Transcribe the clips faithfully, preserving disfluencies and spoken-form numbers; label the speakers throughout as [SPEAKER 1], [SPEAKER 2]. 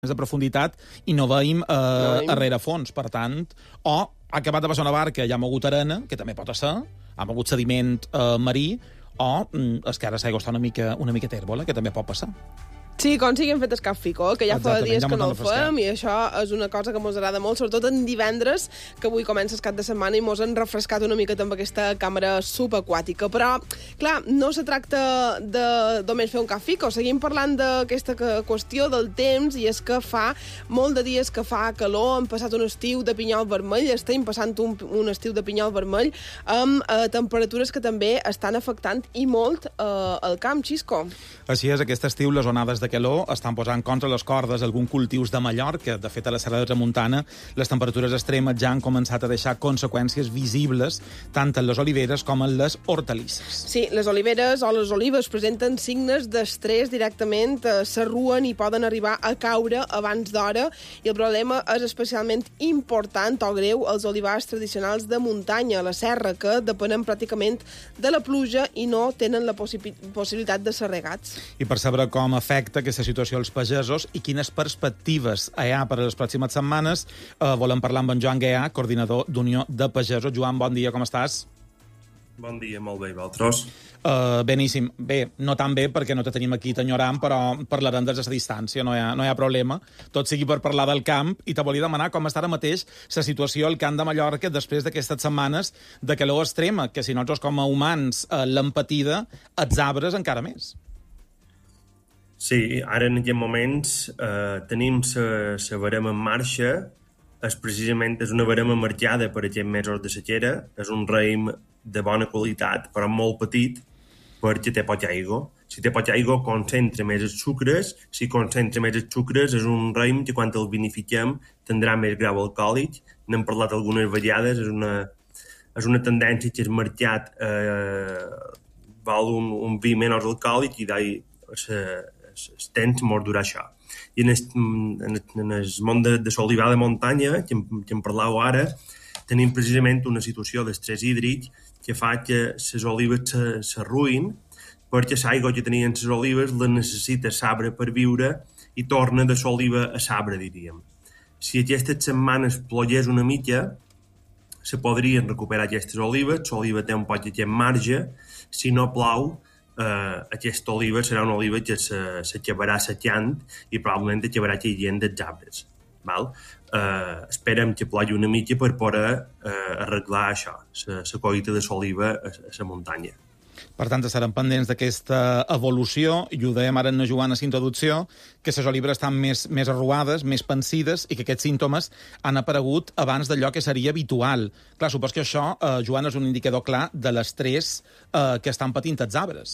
[SPEAKER 1] de profunditat i no veiem eh, no veiem. a rerefons, per tant, o ha acabat de passar una barca i ha mogut arena, que també pot ser, ha mogut sediment eh, marí, o mm, és que ara l'aigua està una mica, una mica tèrbola, que també pot passar.
[SPEAKER 2] Sí, com si haguem fet escap ficó, que ja fa dies que no el fem, i això és una cosa que mos agrada molt, sobretot en divendres, que avui comença el cap de setmana i mos han refrescat una mica amb aquesta càmera subaquàtica. Però, clar, no se tracta de només fer un cap ficó, seguim parlant d'aquesta qüestió del temps, i és que fa molt de dies que fa calor, hem passat un estiu de pinyol vermell, estem passant un, un estiu de pinyol vermell, amb eh, temperatures que també estan afectant i molt eh, el camp, Xisco.
[SPEAKER 1] Així és, aquest estiu les onades de calor estan posant contra les cordes alguns cultius de Mallorca. De fet, a la Serra de Tramuntana les temperatures extremes ja han començat a deixar conseqüències visibles tant en les oliveres com en les hortalisses.
[SPEAKER 2] Sí, les oliveres o les olives presenten signes d'estrès directament, eh, s'arruen i poden arribar a caure abans d'hora, i el problema és especialment important o greu als olivars tradicionals de muntanya, a la serra, que depenen pràcticament de la pluja i no tenen la possi possibilitat de ser regats.
[SPEAKER 1] I per saber com afecta aquesta situació als pagesos i quines perspectives hi ha per a les pròximes setmanes, eh, volem parlar amb en Joan Guià, coordinador d'Unió de Pagesos. Joan, bon dia, com estàs?
[SPEAKER 3] Bon dia, molt bé, i vosaltres?
[SPEAKER 1] Uh, beníssim. Bé, no tan bé perquè no te tenim aquí t'enyorant, però parlarem des de la distància, no hi, ha, no hi ha problema. Tot sigui per parlar del camp, i te volia demanar com està ara mateix la situació al Camp de Mallorca després d'aquestes setmanes de calor extrema, que si nosaltres com a humans uh, l'hem patida, els arbres encara més.
[SPEAKER 3] Sí, ara en aquests moments eh, tenim la barema en marxa. És precisament és una barema marcada per aquests mesos de sequera. És un raïm de bona qualitat, però molt petit, perquè té poca aigua. Si té poca aigua, concentra més els sucres. Si concentra més els sucres, és un raïm que quan el vinifiquem tindrà més grau alcohòlic. N'hem parlat algunes vegades. És una, és una tendència que és marcat eh, val un, un vi menys alcohòlic i d'ahir el temps mos durà això. I en el, en el, en el món de, de l'olivar de muntanya, que en, que en parlàveu ara, tenim precisament una situació d'estrès hídric que fa que les olives s'arruïn, perquè l'aigua que tenien les olives la necessita l'arbre per viure i torna de l'oliva a l'arbre, diríem. Si aquestes setmanes plogués una mica, se podrien recuperar aquestes olives, l'oliva té un poc aquest marge. Si no plou, Uh, aquesta oliva serà una oliva que s'acabarà setjant i probablement acabarà caient dels arbres. Val? Uh, esperem que plogui una mica per poder uh, arreglar això, la collita de l'oliva a la muntanya.
[SPEAKER 1] Per tant, estarem pendents d'aquesta evolució, i ho dèiem ara en Joan a la introducció, que les olives estan més, més arruades, més pensides, i que aquests símptomes han aparegut abans d'allò que seria habitual. Clar, supos que això, eh, Joan, és un indicador clar de l'estrès eh, que estan patint els arbres.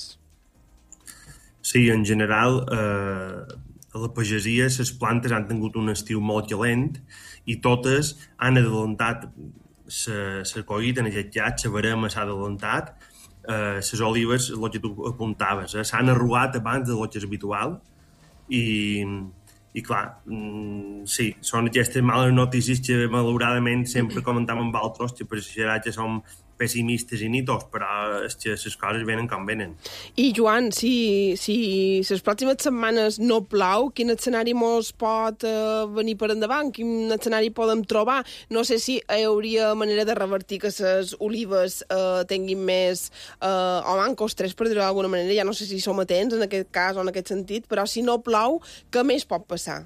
[SPEAKER 3] Sí, en general, eh, a la pagesia les plantes han tingut un estiu molt calent i totes han adelantat la collita, en aquest cas, la barema s'ha adelantat. Uh, les olives, el que tu apuntaves, eh, s'han arrugat abans del que és habitual i, i clar, mm, sí, són aquestes males notícies que malauradament sempre comentàvem amb altres, que pareixerà que som pessimistes i nitos, però és que les coses venen com venen.
[SPEAKER 2] I Joan, si, si les pròximes setmanes no plou, quin escenari mos pot eh, venir per endavant? Quin escenari podem trobar? No sé si hi hauria manera de revertir que les olives eh, tinguin més eh, o mancos tres, per dir-ho d'alguna manera. Ja no sé si som atents en aquest cas o en aquest sentit, però si no plou, què més pot passar?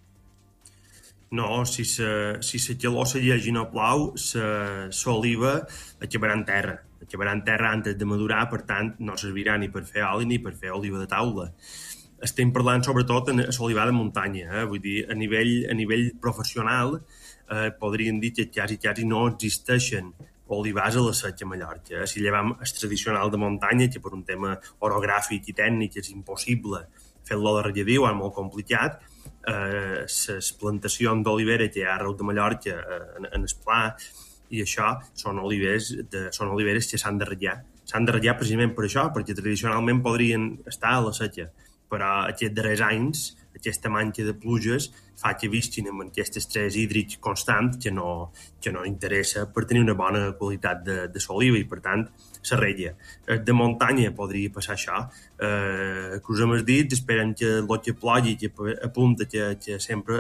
[SPEAKER 3] No, si la si calor segueix i no plou, l'oliva acabarà en terra. Acabarà en terra antes de madurar, per tant, no servirà ni per fer oli ni per fer oliva de taula. Estem parlant sobretot en l'olivar de muntanya. Eh? Vull dir, a nivell, a nivell professional, eh, podríem dir que quasi, quasi no existeixen olivars a la seca a Mallorca. Eh? Si llevam el tradicional de muntanya, que per un tema orogràfic i tècnic és impossible fer-lo de regadiu, és molt complicat, eh, les plantacions d'olivera que hi ha arreu de Mallorca eh, en, en el pla i això són oliveres, de, són oliveres que s'han de ratllar. S'han de ratllar precisament per això, perquè tradicionalment podrien estar a la seca, però aquests darrers anys, aquesta manca de pluges fa que visquin amb aquest estrès hídric constant que no, que no interessa per tenir una bona qualitat de, de l'oliva i, per tant, la rella. De muntanya podria passar això. Eh, cruzem els dits, esperem que el que plogui, que apunta que, que sempre